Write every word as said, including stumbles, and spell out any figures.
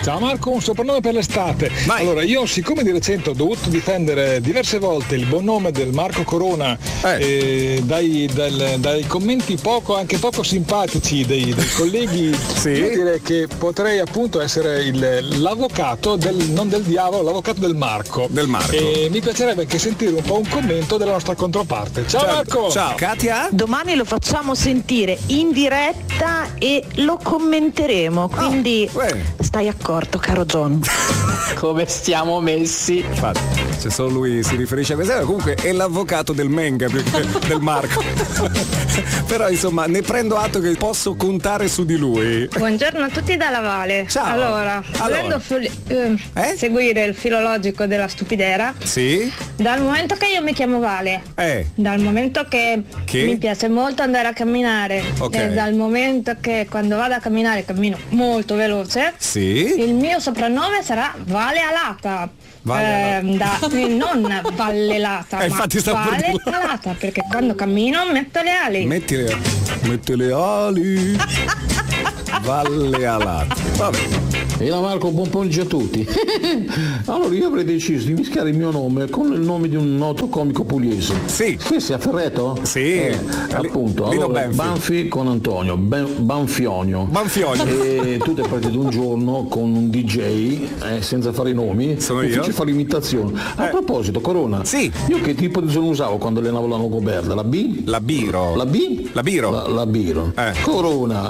Ciao Marco, un soprannome per l'estate. Vai. Allora, io siccome di recente ho dovuto difendere diverse volte il buon nome del Marco Corona Eh. eh, dai, dal- dai commenti poco, anche poco simpatici dei, dei colleghi, Sì. io direi che potrei appunto essere il- l'avvocato del, non del diavolo, l'avvocato del Marco. Del Marco. E mi piacerebbe anche sentire un po' un commento della nostra controparte. Ciao Certo. Marco! Ciao. Katia? Domani lo facciamo sentire in diretta e lo commenteremo, quindi bene. stai accorto, caro John. Come stiamo messi? Infatti, se solo lui si riferisce a questa, comunque è l'avvocato del Menga più che del Marco. Però insomma ne prendo atto che posso contare su di lui. Buongiorno a tutti dalla Vale. Ciao. Allora, Allora. volendo fil- eh, Eh? seguire il filologico della stupidera, Sì? dal momento che io mi chiamo Vale, Eh. dal momento che, Che? mi piace molto andare a camminare, Ok. e dal momento che quando vado a camminare cammino molto veloce, Sì? il mio soprannome sarà Vale Alata. Vale Ehm, da, eh, non Vallelata, Eh, ma infatti stavo per Vale dirlo. Alata, perché quando cammino metto le ali. Metti le, metti le ali. Valle alate. Vabbè. E da Marco, buon pomeriggio a tutti. Allora io avrei deciso di mischiare il mio nome con il nome di un noto comico pugliese. Sì. Che sia Ferretto? Sì. Eh, appunto. Lino Allora, Banfi. Banfi con Antonio, Ben- Banfionio. Banfionio. E tu ti partito un giorno con un D J, eh, senza fare i nomi, Sono e io? fece fare l'imitazione. A Eh. proposito, Corona, Sì. io che tipo di suono usavo quando allenavo la Nogoberta? La B? La Biro. La B? La Biro. La, la Biro. Eh. Corona,